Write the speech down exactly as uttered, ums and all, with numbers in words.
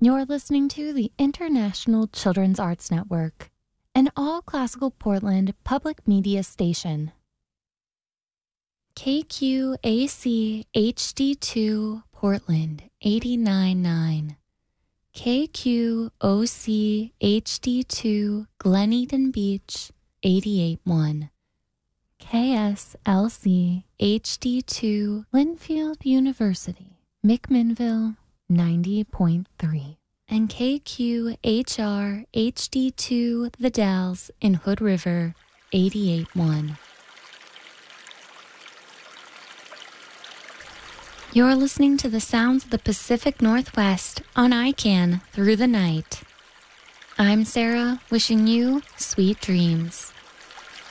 You're listening to the International Children's Arts Network, an all-classical Portland public media station. K Q A C H D two Portland eighty-nine point nine, K Q O C H D two Glen Eden Beach eighty-eight point one, K S L C H D two Linfield University McMinnville ninety point three, and K Q H R H D two The Dalles in Hood River eighty-eight point one. You're listening to the sounds of the Pacific Northwest on I C A N Through the Night. I'm Sarah, wishing you sweet dreams.